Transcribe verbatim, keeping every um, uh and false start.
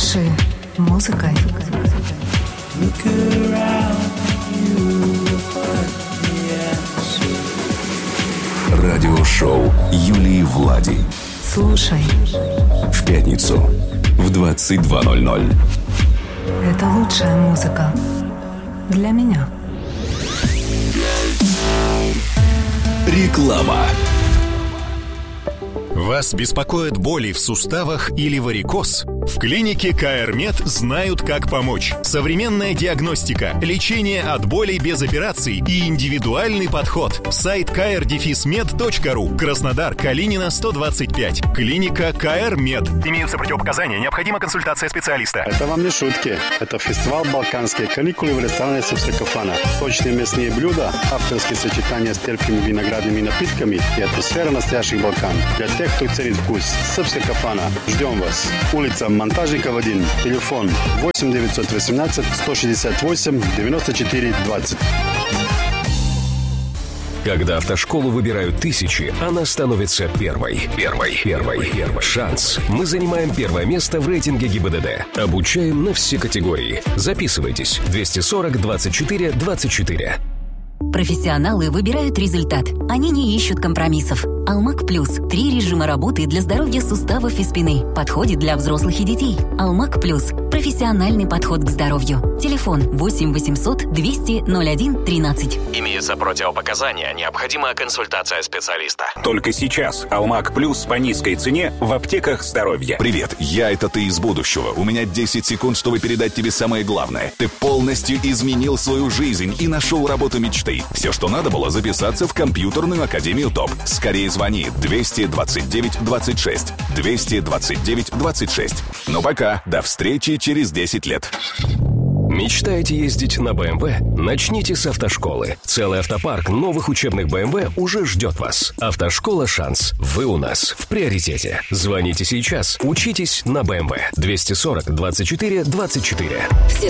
Дыши музыкой. Радиошоу Юлии Влади. Слушай. В пятницу в двадцать два ноль ноль. Это лучшая музыка для меня. Реклама. Вас беспокоят боли в суставах или варикоз? В клинике КАЭР-Мед знают, как помочь. Современная диагностика, лечение от болей без операций и индивидуальный подход. Сайт каэр мед точка ру. Краснодар, Калинина, сто двадцать пять. Клиника КАЭР-Мед. Имеются противопоказания. Необходима консультация специалиста. Это вам не шутки. Это фестиваль «Балканские каникулы» в ресторане «Сыпска Кафана». Сочные мясные блюда, авторские сочетания с терпкими виноградными напитками и атмосфера настоящих Балкан. Для тех, кто ценит вкус. «Сыпска Кафана». Ждем вас. Улица Монтажников один. Телефон восемь девятьсот восемнадцать сто шестьдесят восемь девяносто четыре двадцать. Когда автошколу выбирают тысячи, она становится первой. Первой. Первой. Первой. Шанс. Мы занимаем первое место в рейтинге ГИБДД. Обучаем на все категории. Записывайтесь. двести сорок двадцать четыре двадцать четыре. Профессионалы выбирают результат. Они не ищут компромиссов. Алмак Плюс. Три режима работы для здоровья суставов и спины. Подходит для взрослых и детей. Алмак Плюс. Профессиональный подход к здоровью. Телефон восемь восемьсот двести ноль один тринадцать. Имеются противопоказания. Необходима консультация специалиста. Только сейчас Алмак Плюс по низкой цене в аптеках здоровья. Привет, я это ты из будущего. У меня десять секунд, чтобы передать тебе самое главное. Ты полностью изменил свою жизнь и нашел работу мечты. Все, что надо было, записаться в компьютерную академию ТОП. Скорее звони двести двадцать девять двадцать шесть. двести двадцать девять двадцать шесть. Ну пока, до встречи через десять лет. Мечтаете ездить на бэ эм вэ? Начните с автошколы. Целый автопарк новых учебных бэ эм вэ уже ждет вас. Автошкола «Шанс». Вы у нас в приоритете. Звоните сейчас. Учитесь на бэ эм вэ. двести сорок двадцать четыре двадцать четыре. Все